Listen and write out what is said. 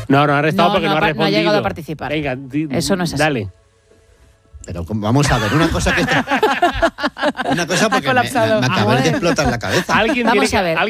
No ha restado porque no ha respondido. No ha llegado a participar. Venga, eso no es así. Dale. Pero vamos a ver, una cosa porque me acaba de explotar la cabeza. Alguien Vamos tiene a ver.